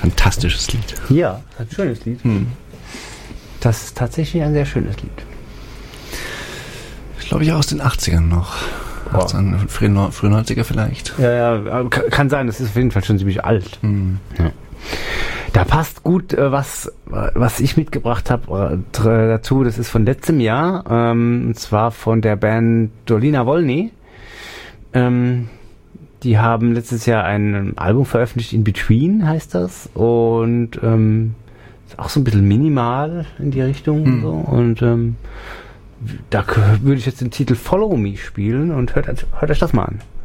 fantastisches Lied. Ja, ein schönes Lied. Das ist tatsächlich ein sehr schönes Lied. Ich glaube, aus den 80ern noch. Wow. Frühe 90er vielleicht. Ja, kann sein, das ist auf jeden Fall schon ziemlich alt. Ja. Da passt gut was ich mitgebracht habe dazu. Das ist von letztem Jahr, und zwar von der Band Dolina Wolny. Die haben letztes Jahr ein Album veröffentlicht, In Between heißt das, und ist auch so ein bisschen minimal in die Richtung und so. Und da würde ich jetzt den Titel Follow Me spielen und hört euch das mal an.